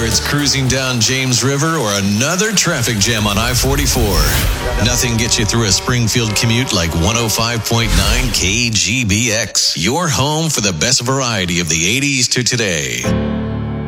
it's cruising down James River or another traffic jam on I-44. Nothing gets you through a Springfield commute like 105.9 KGBX. Your home for the best variety of the 80s to today.